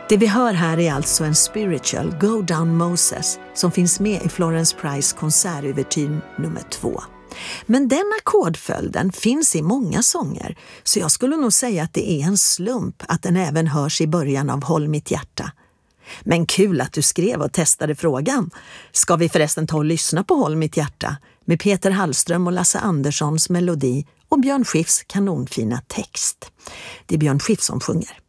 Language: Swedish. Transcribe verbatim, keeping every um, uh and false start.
Det vi hör här är alltså en spiritual, Go Down Moses, som finns med i Florence Price konsertouvertyr nummer två. Men den ackordföljden finns i många sånger, så jag skulle nog säga att det är en slump att den även hörs i början av Håll mitt hjärta. Men kul att du skrev och testade frågan. Ska vi förresten ta och lyssna på Håll mitt hjärta med Peter Hallström och Lasse Anderssons melodi och Björn Skifs kanonfina text. Det är Björn Skifs som sjunger.